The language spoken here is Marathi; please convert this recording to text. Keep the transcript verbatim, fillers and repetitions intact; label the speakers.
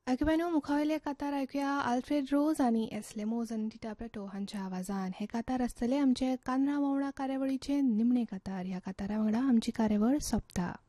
Speaker 1: ऐकूया मुखावेले कातार ऐकूया आल्फ्रेड रोज आणि एस्लेमोज आणि टिटा पेटो हांच्या आवाजान. हे कातार आसतले आमचे कानरा वांगडा कार्यावळीचे निमणे कातार. ह्या कातारा वांगडा आमची कार्यावळ सोंपता.